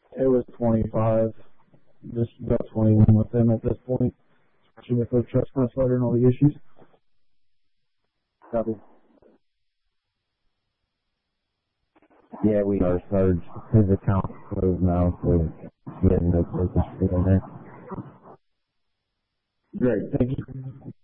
It was 25, just about 21 with them at this point, especially with the trespass letter and all the issues. Copy. Yeah, we are charged. His account's closed now, so he has no purpose for there. Great, thank you.